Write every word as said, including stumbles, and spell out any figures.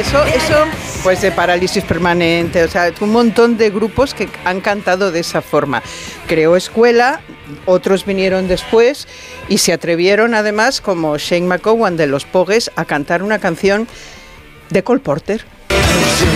eso, eso, pues de Parálisis Permanente, o sea, un montón de grupos que han cantado de esa forma. Creó escuela, otros vinieron después y se atrevieron además, como Shane McGowan de los Pogues, a cantar una canción de Cole Porter.